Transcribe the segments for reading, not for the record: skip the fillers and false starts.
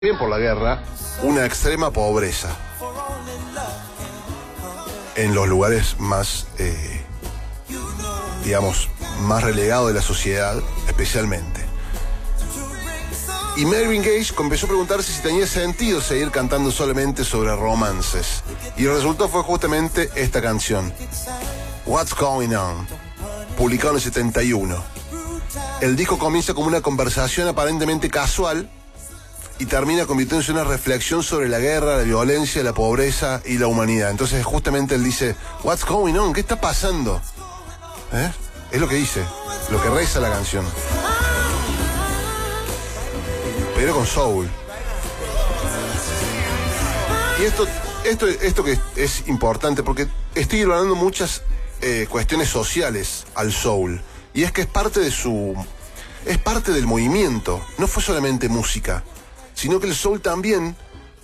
Bien por la guerra, una extrema pobreza en los lugares más, digamos, más relegados de la sociedad, especialmente. Y Marvin Gaye empezó a preguntarse si tenía sentido seguir cantando solamente sobre romances. Y el resultado fue justamente esta canción, What's Going On, publicado en el 71. El disco comienza como una conversación aparentemente casual y termina convirtiéndose en una reflexión sobre la guerra, la violencia, la pobreza y la humanidad. Entonces justamente él dice, What's going on? ¿Qué está pasando? Es lo que dice, lo que reza la canción. Pero con soul. Y esto que es importante, porque estoy hablando muchas cuestiones sociales al soul. Y es que es parte del movimiento. No fue solamente música, sino que el soul también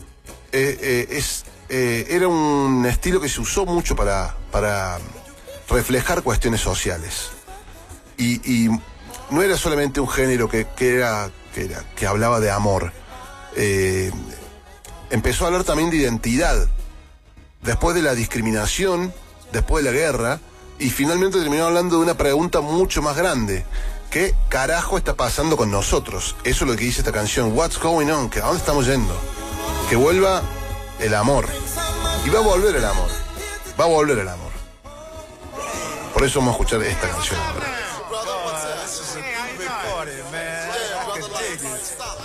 era un estilo que se usó mucho para reflejar cuestiones sociales. Y no era solamente un género que hablaba de amor. Empezó a hablar también de identidad. Después de la discriminación, después de la guerra, y finalmente terminó hablando de una pregunta mucho más grande. ¿Qué carajo está pasando con nosotros? Eso es lo que dice esta canción, What's Going On? ¿A dónde estamos yendo? Que vuelva el amor. Y va a volver el amor. Va a volver el amor. Por eso vamos a escuchar esta canción ahora.